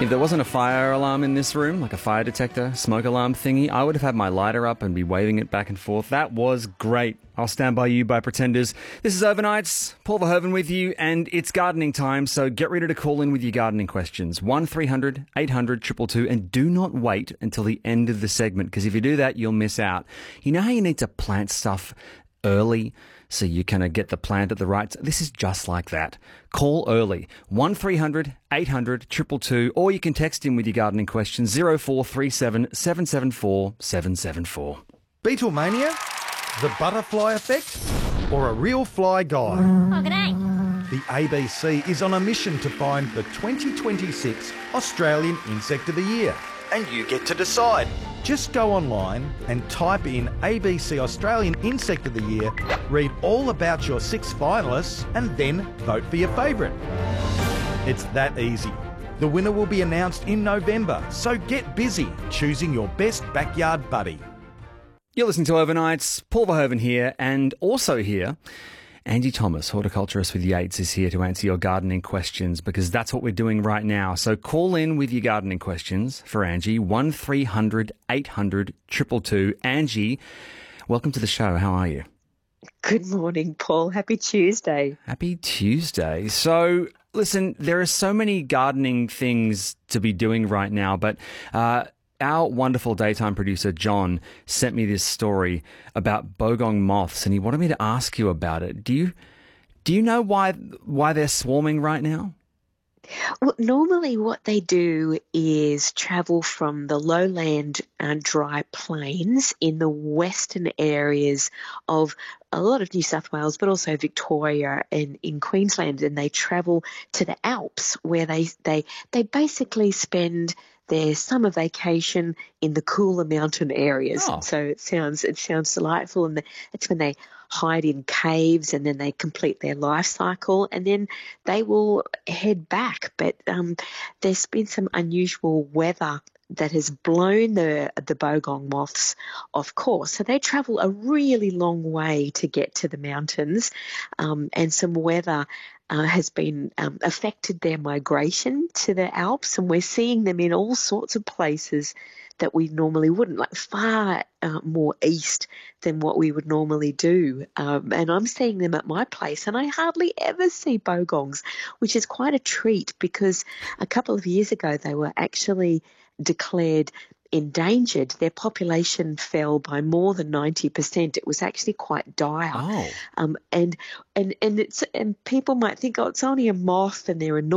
If there wasn't a fire alarm in this room, like a fire detector, smoke alarm thingy, I would have had my lighter up and be waving it back and forth. That was great. I'll stand by you by Pretenders. This is Overnights. Paul Verhoeven with you, and it's gardening time, so get ready to call in with your gardening questions. 1300 800 222, and do not wait until the end of the segment, because if you do that, you'll miss out. You know how you need to plant stuff early so you kind of get the plant at the right time? This is just like that. Call early. 1300 800 222, or you can text in with your gardening questions 0437 774 774. Beetlemania? The butterfly effect? Or a real fly guide? Oh, g'day. The ABC is on a mission to find the 2026 Australian Insect of the Year. And you get to decide. Just go online and type in ABC Australian Insect of the Year, read all about your 6 finalists, and then vote for your favourite. It's that easy. The winner will be announced in November, so get busy choosing your best backyard buddy. You're listening to Overnights. Paul Verhoeven here, and also here, Angie Thomas, horticulturist with Yates, is here to answer your gardening questions, because that's what we're doing right now. So call in with your gardening questions for Angie, 1300 800 222. Angie, welcome to the show. How are you? Good morning, Paul. Happy Tuesday. Happy Tuesday. So, listen, there are so many gardening things to be doing right now, but our wonderful daytime producer, John, sent me this story about bogong moths, and he wanted me to ask you about it. Do you know why they're swarming right now? Well, normally what they do is travel from the lowland dry plains in the western areas of a lot of New South Wales, but also Victoria and in Queensland, and they travel to the Alps, where they basically spend their summer vacation in the cooler mountain areas. Oh. So it sounds delightful, and it's when they hide in caves, and then they complete their life cycle, and then they will head back. But there's been some unusual weather that has blown the bogong moths off course. So they travel a really long way to get to the mountains, and some weather has been affected their migration to the Alps, and we're seeing them in all sorts of places that we normally wouldn't, like far more east than what we would normally do. And I'm seeing them at my place, and I hardly ever see bogongs, which is quite a treat, because a couple of years ago they were actually declared endangered. Their population fell by more than 90%. It was actually quite dire. Oh. And people might think, oh, it's only a moth and they're annoying.